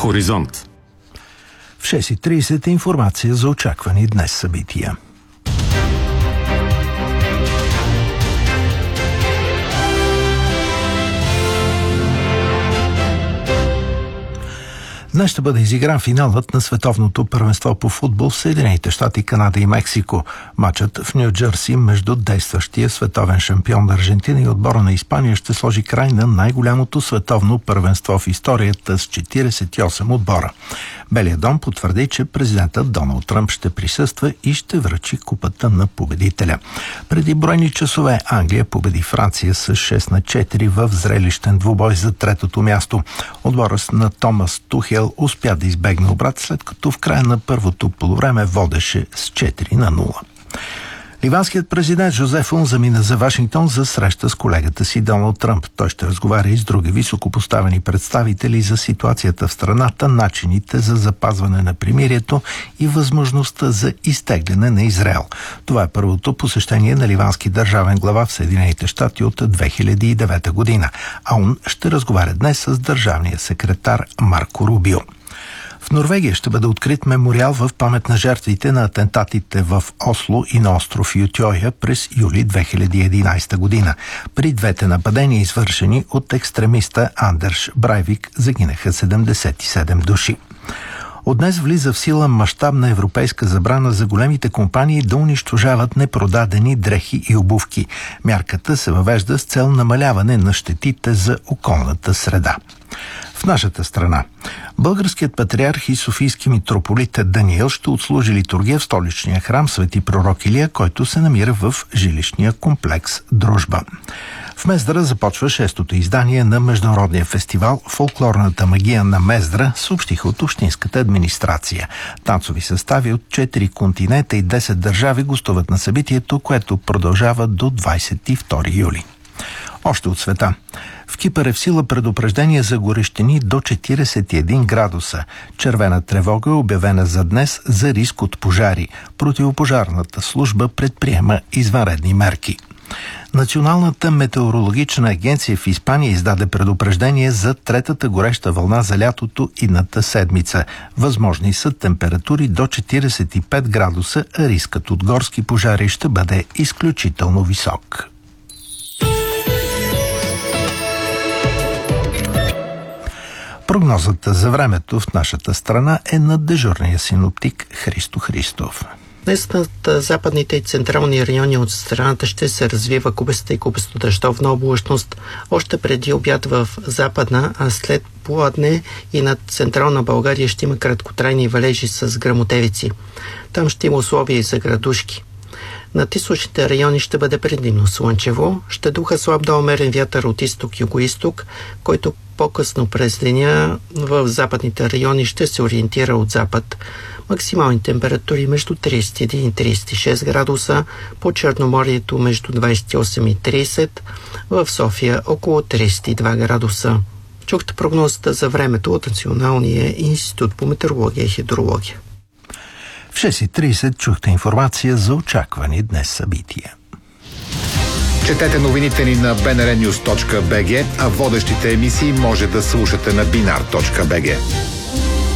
Хоризонт. В 6:30 информация за очаквани днес събития. Днес ще бъде изигран финалът на световното първенство по футбол в Съединените щати, Канада и Мексико. Матчът в Ню Джерси между действащия световен шампион на Аржентина и отбора на Испания ще сложи край на най-голямото световно първенство в историята с 48 отбора. Белият дом потвърди, че президентът Доналд Тръмп ще присъства и ще връчи купата на победителя. Преди броени часове Англия победи Франция с 6-4 в зрелищен двубой за третото място. Отборът на Томас Тухел успя да избегне обрат, след като в края на първото полувреме водеше с 4-0. Ливанският президент Жозеф Ун замина за Вашингтон за среща с колегата си Доналд Тръмп. Той ще разговаря и с други високопоставени представители за ситуацията в страната, начините за запазване на примирието и възможността за изтегляне на Израел. Това е първото посещение на ливански държавен глава в Съединените щати от 2009 година. А Ун ще разговаря днес с държавния секретар Марко Рубио. В Норвегия ще бъде открит мемориал в памет на жертвите на атентатите в Осло и на остров Ютьоя през юли 2011 година. При двете нападения, извършени от екстремиста Андерш Брайвик, загинаха 77 души. От днес влиза в сила мащабна европейска забрана за големите компании да унищожават непродадени дрехи и обувки. Мярката се въвежда с цел намаляване на щетите за околната среда. В нашата страна българският патриарх и софийски митрополит Даниил ще отслужи литургия в столичния храм Свети пророк Илия, който се намира в жилищния комплекс Дружба. В Мездра започва 6-то издание на международния фестивал «Фолклорната магия на Мездра», съобщиха от общинската администрация. Танцови състави от 4 континента и 10 държави гостуват на събитието, което продължава до 22 юли. Още от света. В Кипър е в сила предупреждение за горещини до 41 градуса. Червена тревога е обявена за днес за риск от пожари. Противопожарната служба предприема извънредни мерки. Националната метеорологична агенция в Испания издаде предупреждение за третата гореща вълна за лятото идната седмица. Възможни са температури до 45 градуса, а рискът от горски пожари ще бъде изключително висок. Прогнозата за времето в нашата страна е на дежурния синоптик Христо Христов. Днес над западните и централни райони от страната ще се развива купеста и купесто-дъждовна облачност. Още преди обяд в западна, а след поладне и над централна България ще има краткотрайни валежи с гръмотевици. Там ще има условия и за градушки. Над източните райони ще бъде предимно слънчево, ще духа слаб до умерен вятър от изток-югоизток, който по-късно през деня в западните райони ще се ориентира от запад. Максимални температури между 31 и 36 градуса, по Черноморието между 28 и 30, в София около 32 градуса. Чухте прогнозата за времето от Националния институт по метеорология и хидрология. В 6:30 чухте информация за очаквани днес събития. Четете новините ни на bnrnews.bg, а водещите емисии може да слушате на binar.bg.